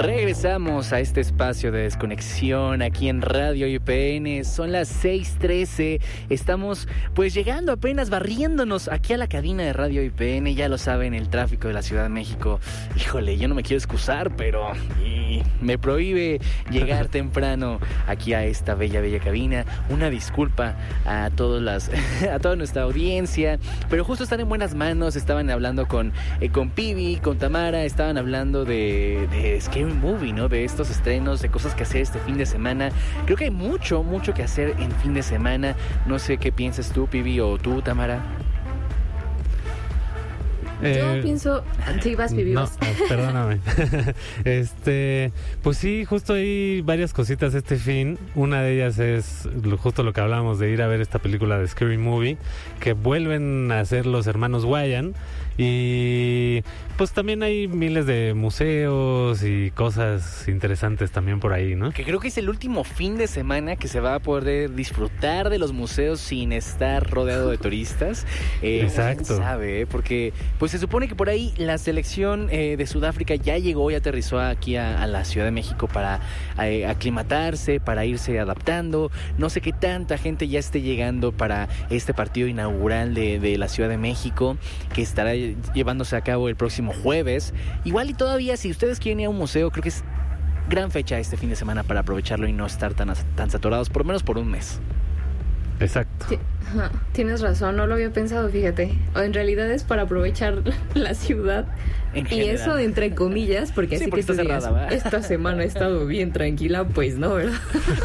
Regresamos a este espacio de desconexión aquí en Radio IPN. Son las 6:13. Estamos pues llegando apenas, barriéndonos aquí a la cabina de Radio IPN. Ya lo saben, el tráfico de la Ciudad de México. Híjole, yo no me quiero excusar, pero me prohíbe llegar temprano aquí a esta bella cabina. Una disculpa a toda nuestra audiencia, pero justo están en buenas manos. Estaban hablando con Pibi, con Tamara, estaban hablando de Scary Movie, ¿no? De estos estrenos, de cosas que hacer este fin de semana. Creo que hay mucho que hacer en fin de semana. No sé qué piensas tú, Pibi, o tú, Tamara. Yo pienso... Sí, vas, Pibi. No, perdóname. Pues sí, justo hay varias cositas este fin. Una de ellas es justo lo que hablábamos de ir a ver esta película de Scary Movie, que vuelven a hacer los hermanos Wayans. Y pues también hay miles de museos y cosas interesantes también por ahí, ¿no? Que creo que es el último fin de semana que se va a poder disfrutar de los museos sin estar rodeado de turistas. Exacto. ¿Quién sabe? Porque pues se supone que por ahí la selección de Sudáfrica ya llegó y aterrizó aquí a la Ciudad de México para aclimatarse, para irse adaptando. No sé qué tanta gente ya esté llegando para este partido inaugural de la Ciudad de México, que estará llevándose a cabo el próximo jueves. Igual y todavía, si ustedes quieren ir a un museo, creo que es gran fecha este fin de semana para aprovecharlo y no estar tan saturados, por lo menos por un mes. Exacto. Sí, tienes razón, no lo había pensado, fíjate. En realidad es para aprovechar la ciudad. Y eso entre comillas, porque sí, así porque que está cerrada, ¿verdad? Esta semana he estado bien tranquila, pues no, ¿verdad?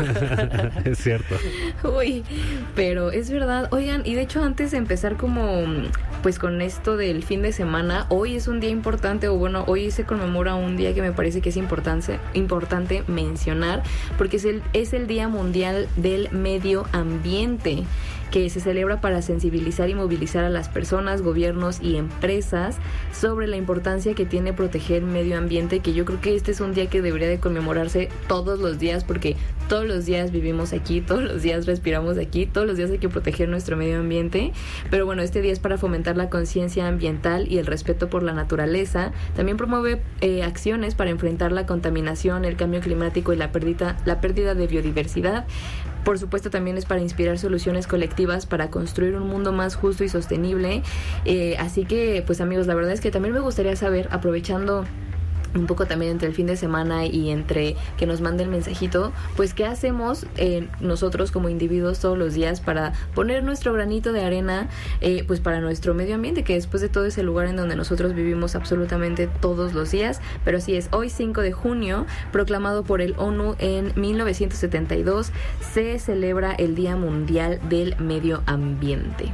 Es cierto. Uy, pero es verdad. Oigan, y de hecho antes de empezar pues con esto del fin de semana, hoy es un día importante, o bueno, hoy se conmemora un día que me parece que es importante mencionar, porque es el Día Mundial del Medio Ambiente, que se celebra para sensibilizar y movilizar a las personas, gobiernos y empresas sobre la importancia que tiene proteger el medio ambiente, que yo creo que este es un día que debería de conmemorarse todos los días, porque todos los días vivimos aquí, todos los días respiramos aquí, todos los días hay que proteger nuestro medio ambiente. Pero bueno, este día es para fomentar la conciencia ambiental y el respeto por la naturaleza. También promueve acciones para enfrentar la contaminación, el cambio climático y la pérdida de biodiversidad. Por supuesto, también es para inspirar soluciones colectivas para construir un mundo más justo y sostenible. Así que, pues amigos, la verdad es que también me gustaría saber, aprovechando un poco también entre el fin de semana y entre que nos manden mensajito, pues qué hacemos nosotros como individuos todos los días para poner nuestro granito de arena pues para nuestro medio ambiente, que después de todo es el lugar en donde nosotros vivimos absolutamente todos los días. Pero así es, hoy 5 de junio, proclamado por el ONU en 1972, se celebra el Día Mundial del Medio Ambiente.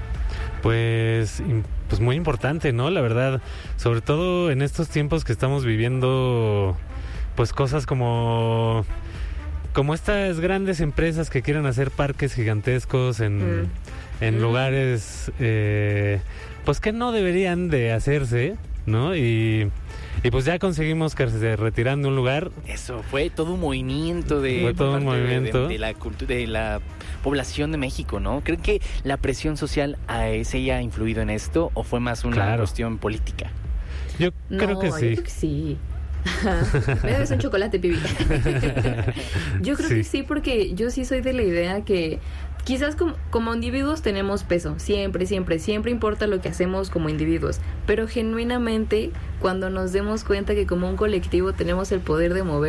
Pues muy importante, ¿no? La verdad, sobre todo en estos tiempos que estamos viviendo, pues cosas como estas grandes empresas que quieren hacer parques gigantescos en lugares, pues que no deberían de hacerse, ¿no? Y pues ya conseguimos que se retiran de un lugar. Eso fue todo un movimiento de la cultura, de la población de México, ¿no? ¿Creen que la presión social se haya influido en esto o fue más una cuestión política? Yo creo que sí. Yo creo que sí. Me debes un chocolate, Pibi. Yo creo que sí, porque yo sí soy de la idea que quizás como individuos tenemos peso, siempre importa lo que hacemos como individuos, pero genuinamente cuando nos demos cuenta que como un colectivo tenemos el poder de mover